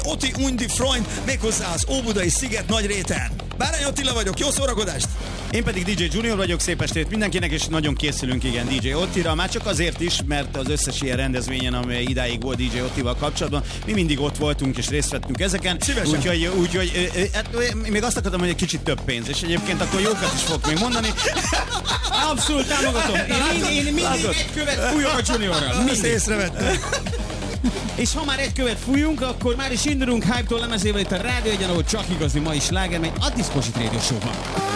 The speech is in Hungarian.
Oti Undi Freund, méghozzá az Óbudai Sziget Nagyréten. Bárány Attila vagyok, jó szórakozást! Én pedig DJ Junior vagyok, szép estét mindenkinek, és nagyon készülünk, igen, DJ Ottira, már csak azért is, mert az összes ilyen rendezvényen, amely idáig volt DJ Ottival kapcsolatban, mi mindig ott voltunk és részt vettünk ezeken. Szívesen. Úgyhogy még azt akartam, hogy egy kicsit több pénz, és egyébként akkor jókat is fogok még mondani. Abszolút támogatom. Én mindig egy követ fújok a Juniorral. Ezt észrevettem. És ha már egy követ fújunk, akkor már is indulunk Hype-tól lemezével itt a Rádió Egyen, ahol csak igazi mai sláger, mely a Discosity Radio Show-ban.